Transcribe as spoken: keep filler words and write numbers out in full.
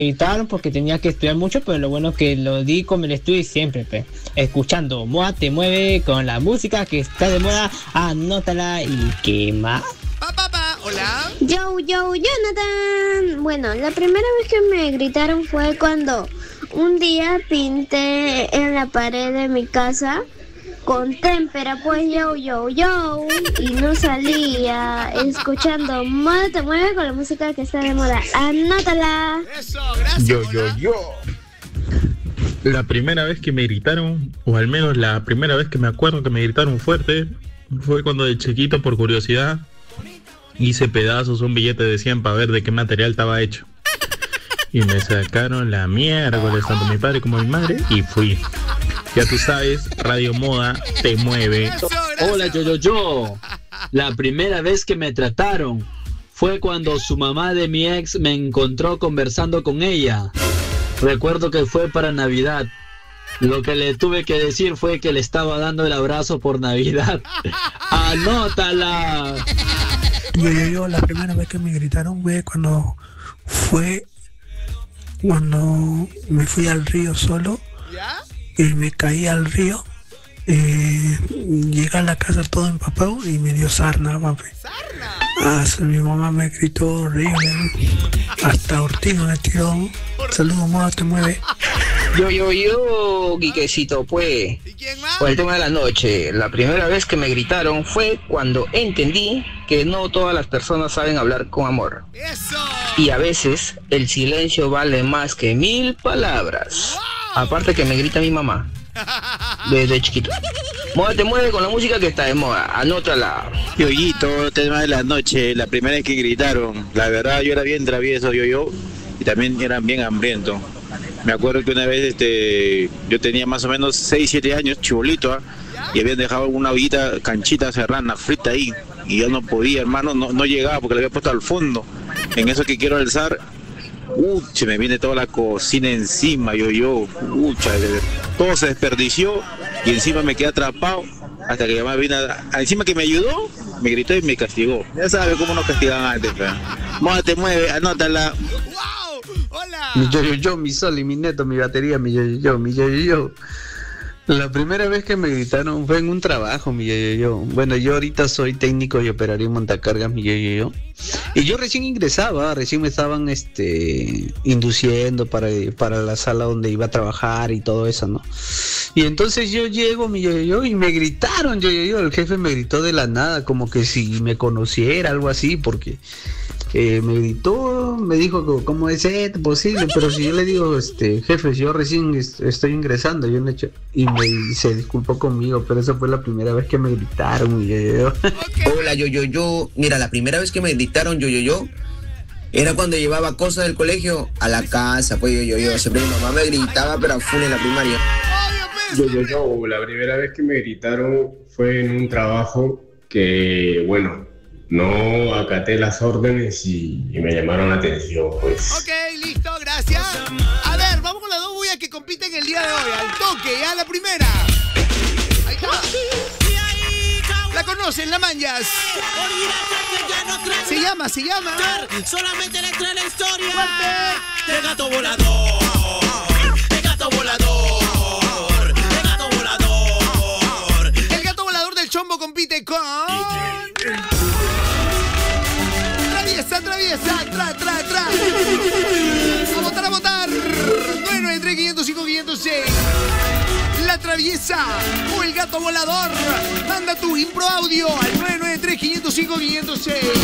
gritaron porque tenía que estudiar mucho, pero lo bueno es que lo di como el estudio siempre, pe. Escuchando Moda Te Mueve con la música que está de moda, anótala y quema. Pa, pa, pa, hola. Yo, yo, Jonathan. Bueno, la primera vez que me gritaron fue cuando un día pinté en la pared de mi casa con témpera, pues yo, yo, yo, y no salía, escuchando Moda Te Mueve con la música que está de moda, anótala. Eso, gracias. Yo, yo, yo. La primera vez que me gritaron, o al menos la primera vez que me acuerdo que me gritaron fuerte, fue cuando de chiquito, por curiosidad, hice pedazos un billete de cien para ver de qué material estaba hecho. Y me sacaron la miércoles, tanto mi padre como mi madre, y fui. Ya tú sabes, Radio Moda Te Mueve. Eso, gracias. Hola, yo, yo, yo. La primera vez que me trataron fue cuando su mamá de mi ex me encontró conversando con ella. Recuerdo que fue para Navidad. Lo que le tuve que decir fue que le estaba dando el abrazo por Navidad. ¡Anótala! Yo, yo, yo, la primera vez que me gritaron fue cuando fue cuando me fui al río solo. ¿Ya? Y me caí al río, eh, llegué a la casa todo empapado y me dio sarna, papi. ¡Sarna! Ah, mi mamá me gritó horrible, hasta ortigo me tiró. Saludos, Moda Te Mueve. Yo, yo, yo, Quiquecito, pues. ¿Y quién más? Por el tema de la noche, la primera vez que me gritaron fue cuando entendí que no todas las personas saben hablar con amor. Eso. Y a veces el silencio vale más que mil palabras. Aparte que me grita mi mamá desde chiquito. Moda Te Mueve con la música que está de moda, anótala. Yoyito, tema de la noche, la primera vez que gritaron, la verdad yo era bien travieso, yo, yo, y también era bien hambriento. Me acuerdo que una vez este, yo tenía más o menos seis, siete años, chibolito, ¿eh? Y habían dejado una ollita, canchita serrana, frita ahí, y yo no podía, hermano, no, no llegaba porque la había puesto al fondo. En eso que quiero alzar, Uh, se me viene toda la cocina encima, yo, yo, ucha, todo se desperdició y encima me quedé atrapado hasta que mi mamá vino, a, a, encima que me ayudó, me gritó y me castigó. Ya sabes cómo nos castigaban antes, pero. Moda Te Mueve, anótala. ¡Wow! ¡Hola! Mi yo, yo, yo, mi sol y mi neto, mi batería, mi yo, yo, yo, mi yo, yo, yo. La primera vez que me gritaron fue en un trabajo, mi yo, yo, yo. Bueno, yo ahorita soy técnico y operario en montacargas, mi yo, yo, yo. Y yo recién ingresaba, recién me estaban este, induciendo para, para la sala donde iba a trabajar y todo eso, ¿no? Y entonces yo llego, mi yo, yo, yo, y me gritaron, yo, yo, yo. El jefe me gritó de la nada, como que si me conociera, algo así, porque... Eh, me gritó, me dijo cómo es esto posible, pero si yo le digo, este jefe, yo recién est estoy ingresando, yo no he hecho, y me se disculpó conmigo, pero esa fue la primera vez que me gritaron. Y yo, yo, yo. Okay. Hola, yo, yo, yo, mira, la primera vez que me gritaron, yo, yo, yo, era cuando llevaba cosas del colegio a la casa, pues yo, yo, yo, siempre mi mamá me gritaba, pero a full en la primaria. Obvio, Yo, yo, yo, la primera vez que me gritaron fue en un trabajo que, bueno, no acaté las órdenes y, y me llamaron la atención, pues. Ok, listo, gracias. A ver, vamos con las dos bullas que compiten el día de hoy. Al toque, ya la primera. Ahí está. La conocen, la manjas. Se llama, se llama. Solamente le trae la historia del gato volador. El gato volador. El gato volador. El gato volador del Chombo compite con... Traviesa, traviesa, tra, tra, tra. A votar, a votar. nueve nueve tres, quinientos cinco, quinientos seis. La traviesa o el gato volador. Manda tu impro audio al nueve nueve tres, quinientos cinco, quinientos seis.